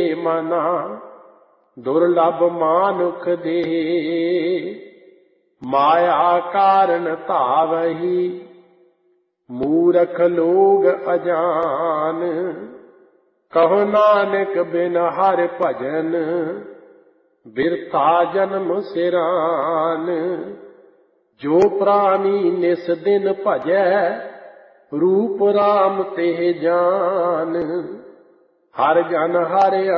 ਮਨਾ ਦੁਰਲਭ ਮਾਨੁਖ ਦੇ। ਮਾਇਆ ਕਾਰਨ ਧਾਵਹੀ ਮੂਰਖ ਲੋਗ ਅਜਾਨ। ਕਹੋ ਨਾਨਕ ਬਿਨ ਹਰਿ ਭਜਨ ਬਿਰਥਾ ਜਨਮ ਸਿਰਾਨ। ਜੋ ਪ੍ਰਾਨੀ ਨਿਸ ਦਿਨ ਭਜੈ ਰੂਪ ਰਾਮ ਤੇ ਜਾਨ। ਹਰ ਜਨ ਹਰਿ